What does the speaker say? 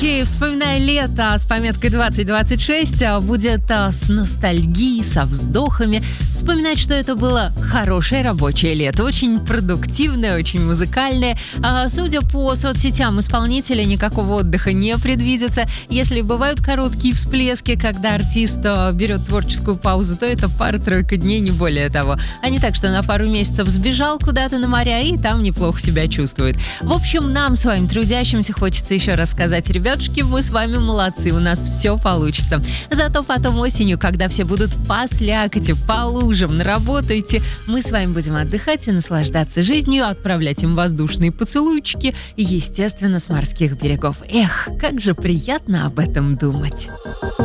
Окей, вспоминая лето с пометкой 2026, будет с ностальгией, со вздохами. Вспоминать, что это было хорошее рабочее лето, очень продуктивное, очень музыкальное. Судя по соцсетям исполнителя, никакого отдыха не предвидится. Если бывают короткие всплески, когда артист берет творческую паузу, то это пара-тройка дней, не более того. А не так, что на пару месяцев сбежал куда-то на моря и там неплохо себя чувствует. В общем, нам с вами, трудящимся, хочется еще раз сказать: ребятушки, мы с вами молодцы, у нас все получится. Зато потом осенью, когда все будут по слякоти, по лужам, на работу идти, мы с вами будем отдыхать и наслаждаться жизнью, отправлять им воздушные поцелуйчики, естественно, с морских берегов. Эх, как же приятно об этом думать.